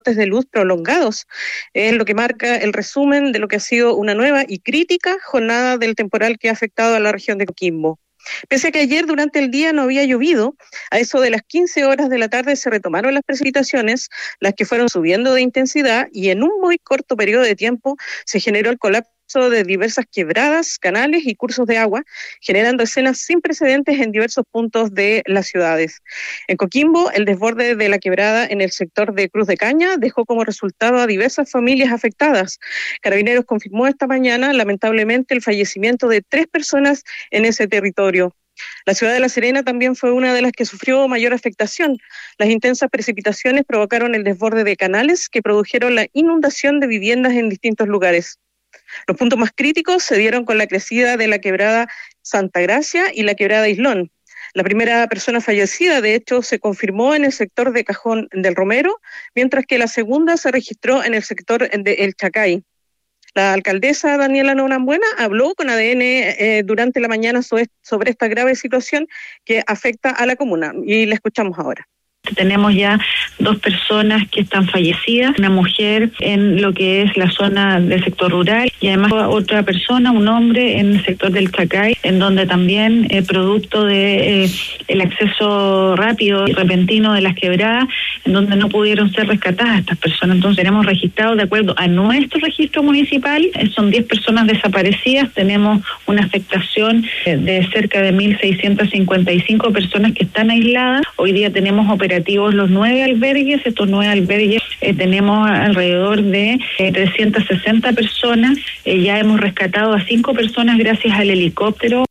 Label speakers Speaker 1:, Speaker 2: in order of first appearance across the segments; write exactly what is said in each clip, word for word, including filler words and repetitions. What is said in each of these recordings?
Speaker 1: de luz prolongados. Es lo que marca el resumen de lo que ha sido una nueva y crítica jornada del temporal que ha afectado a la región de Coquimbo. Pese a que ayer durante el día no había llovido, a eso de las quince horas de la tarde se retomaron las precipitaciones, las que fueron subiendo de intensidad y en un muy corto periodo de tiempo se generó el colapso de diversas quebradas, canales y cursos de agua, generando escenas sin precedentes en diversos puntos de las ciudades. En Coquimbo, el desborde de la quebrada en el sector de Cruz de Caña dejó como resultado a diversas familias afectadas. Carabineros confirmó esta mañana, lamentablemente, el fallecimiento de tres personas en ese territorio. La ciudad de La Serena también fue una de las que sufrió mayor afectación. Las intensas precipitaciones provocaron el desborde de canales que produjeron la inundación de viviendas en distintos lugares. Los puntos más críticos se dieron con la crecida de la quebrada Santa Gracia y la quebrada Islón. La primera persona fallecida, de hecho, se confirmó en el sector de Cajón del Romero, mientras que la segunda se registró en el sector de El Chacay. La alcaldesa Daniela Norambuena habló con A D N eh, durante la mañana sobre, sobre esta grave situación que afecta a la comuna y la escuchamos ahora.
Speaker 2: Tenemos ya dos personas que están fallecidas, una mujer en lo que es la zona del sector rural y además otra persona, un hombre en el sector del Chacay, en donde también eh, producto de eh, el acceso rápido y repentino de las quebradas, en donde no pudieron ser rescatadas estas personas. Entonces tenemos registrado, de acuerdo a nuestro registro municipal, eh, son diez personas desaparecidas, tenemos una afectación eh, de cerca de mil seiscientas cincuenta y cinco personas que están aisladas. Hoy día tenemos operaciones los nueve albergues, estos nueve albergues eh, tenemos alrededor de eh, trescientas sesenta personas, eh, ya hemos rescatado a cinco personas gracias al helicóptero.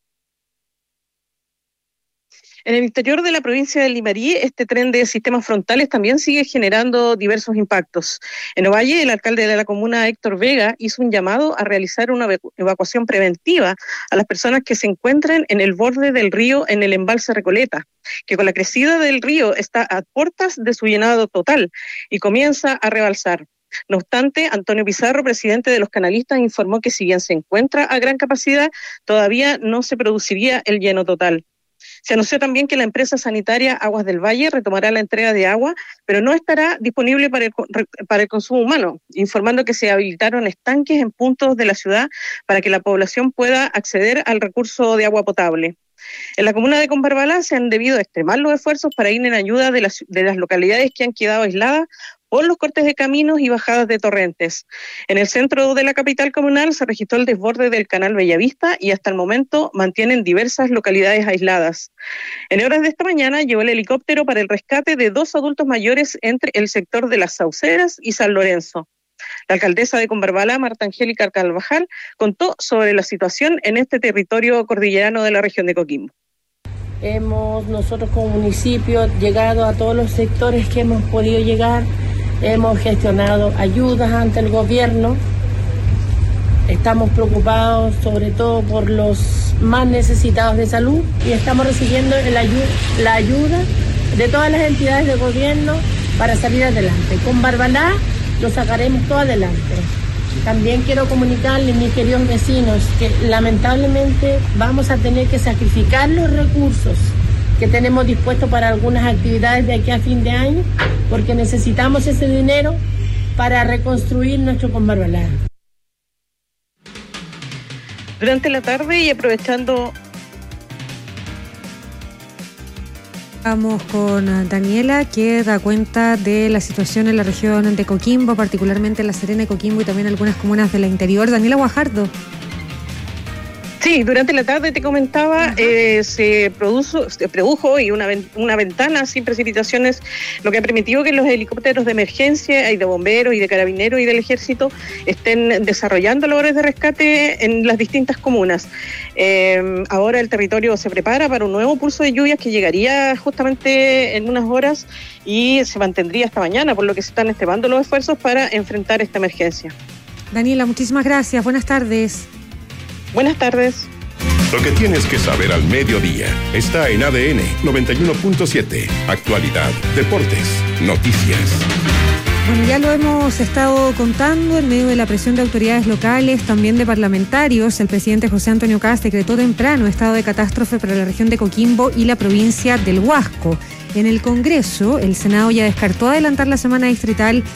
Speaker 1: En el interior de la provincia de Limarí, este tren de sistemas frontales también sigue generando diversos impactos. En Ovalle, el alcalde de la comuna, Héctor Vega, hizo un llamado a realizar una evacuación preventiva a las personas que se encuentren en el borde del río en el embalse Recoleta, que con la crecida del río está a puertas de su llenado total y comienza a rebalsar. No obstante, Antonio Pizarro, presidente de los canalistas, informó que si bien se encuentra a gran capacidad, todavía no se produciría el lleno total. Se anunció también que la empresa sanitaria Aguas del Valle retomará la entrega de agua, pero no estará disponible para el, para el consumo humano, informando que se habilitaron estanques en puntos de la ciudad para que la población pueda acceder al recurso de agua potable. En la comuna de Combarbalá se han debido extremar los esfuerzos para ir en ayuda de las, de las localidades que han quedado aisladas por los cortes de caminos y bajadas de torrentes. En el centro de la capital comunal se registró el desborde del canal Bellavista y hasta el momento mantienen diversas localidades aisladas. En horas de esta mañana llegó el helicóptero para el rescate de dos adultos mayores entre el sector de Las Sauceras y San Lorenzo. La alcaldesa de Combarbalá, Marta Angélica Carvajal, contó sobre la situación en este territorio cordillerano de la región de Coquimbo.
Speaker 3: Hemos nosotros como municipio llegado a todos los sectores que hemos podido llegar, hemos gestionado ayudas ante el gobierno, estamos preocupados sobre todo por los más necesitados de salud y estamos recibiendo el ayu- la ayuda de todas las entidades de gobierno para salir adelante. Con Combarbalá lo sacaremos todo adelante. También quiero comunicarles, mis queridos vecinos, que lamentablemente vamos a tener que sacrificar los recursos que tenemos dispuestos para algunas actividades de aquí a fin de año, porque necesitamos ese dinero para reconstruir nuestro Combarbalá.
Speaker 1: Durante la tarde y aprovechando...
Speaker 4: Vamos con Daniela, que da cuenta de la situación en la región de Coquimbo, particularmente en La Serena y Coquimbo y también algunas comunas de la interior. Daniela Guajardo.
Speaker 1: Sí, durante la tarde te comentaba, eh, se, produjo, se produjo y una, una ventana sin precipitaciones, lo que ha permitido que los helicópteros de emergencia y de bomberos y de carabineros y del ejército estén desarrollando labores de rescate en las distintas comunas. Eh, ahora el territorio se prepara para un nuevo pulso de lluvias que llegaría justamente en unas horas y se mantendría hasta mañana, por lo que se están extremando los esfuerzos para enfrentar esta emergencia.
Speaker 4: Daniela, muchísimas gracias. Buenas tardes.
Speaker 1: Buenas tardes.
Speaker 5: Lo que tienes que saber al mediodía está en A D N noventa y uno punto siete. Actualidad, deportes, noticias.
Speaker 4: Bueno, ya lo hemos estado contando en medio de la presión de autoridades locales, también de parlamentarios. El presidente José Antonio Kast decretó temprano estado de catástrofe para la región de Coquimbo y la provincia del Huasco. En el Congreso, el Senado ya descartó adelantar la semana distrital